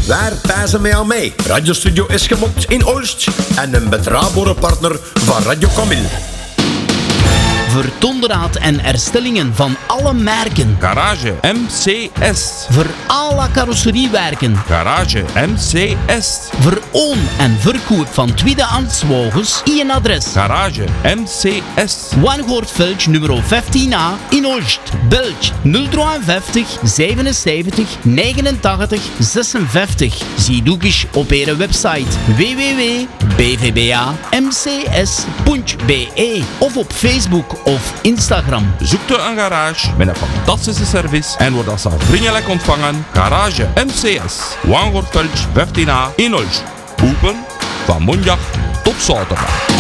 Waar pijzen mij aan mij? Radiostudio is gemokt in Olst en een betrouwbare partner van Radio Camille. Voor onderhoud en herstellingen van alle merken. Garage MCS. Voor alle carrosseriewerken. Garage MCS. Voor oon- en verkoop van tweedehands wagens. Een adres. Garage MCS. Wangoortveld nummer 15A in Olst. Belg 053 77 89 56. Zie ook eens op hun website www.bvbamcs.be of op Facebook of Instagram. Zoekt u een garage met een fantastische service en wordt als vriendelijk ontvangen. Garage MCS. Wangoortveld 15A in Olst. Open van maandag tot zaterdag.